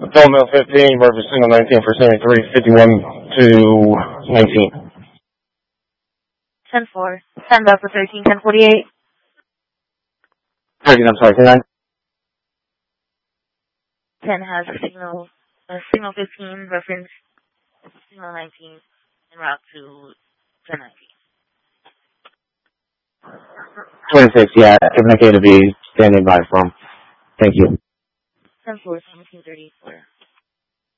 Mill 15, Burgess Signal 19 for 73, 51 to 19. 10-4. Stand up for 13, 1048. 13, I'm sorry, 10-9. 10 has a signal 15, reference signal 19, en route to 1019. 26, yeah, communicator to be standing by from. Thank you. 10-4, 1734.